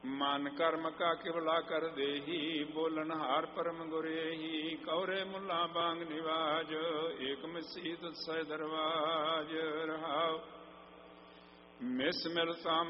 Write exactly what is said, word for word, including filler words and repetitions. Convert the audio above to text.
ਮਨ ਕਰਮ ਕਾ ਕਿਵਲਾ ਕਰ ਦੇਹੀ, ਬੋਲਨ ਹਾਰ ਪਰਮ ਗੁਰੇਹੀ। ਕੌਰੇ ਮੁੱਲਾ ਬਾਂਗ ਨਿਵਾਜ, ਏਕ ਮਸੀਤ ਸੈ ਦਰਵਾਜ। ਰਹਾਉ ਮਿਸ ਮਿਲ ਤਾਮ